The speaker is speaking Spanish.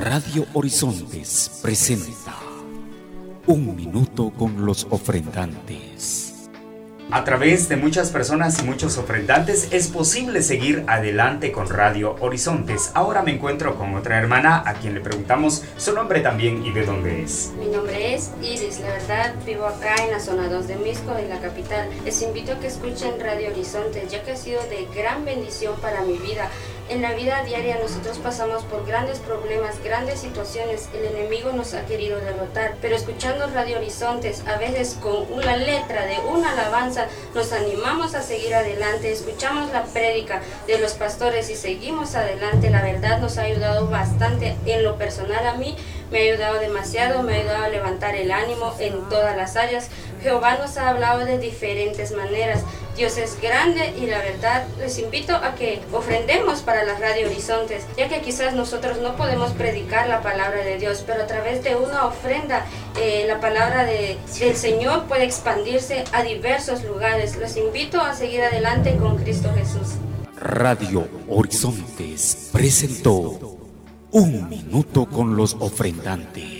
Radio Horizontes presenta Un Minuto con los Ofrendantes. A través de muchas personas y muchos ofrendantes es posible seguir adelante con Radio Horizontes. Ahora me encuentro con otra hermana a quien le preguntamos su nombre también y de dónde es. Mi nombre es Iris, la verdad vivo acá en la zona 2 de Misco, en la capital. Les invito a que escuchen Radio Horizontes, ya que ha sido de gran bendición para mi vida. En la vida diaria nosotros pasamos por grandes problemas, grandes situaciones. El enemigo nos ha querido derrotar, pero escuchando Radio Horizontes, a veces con una letra de una alabanza, nos animamos a seguir adelante, escuchamos la prédica de los pastores y seguimos adelante. La verdad nos ha ayudado bastante. En lo personal a mí me ha ayudado demasiado, me ha ayudado a levantar el ánimo en todas las áreas. Jehová nos ha hablado de diferentes maneras. Dios es grande y la verdad les invito a que ofrendemos para las Radio Horizontes, ya que quizás nosotros no podemos predicar la palabra de Dios, pero a través de una ofrenda la palabra del Señor puede expandirse a diversos lugares. Les invito a seguir adelante con Cristo Jesús. Radio Horizontes presentó Un Minuto con los Ofrendantes.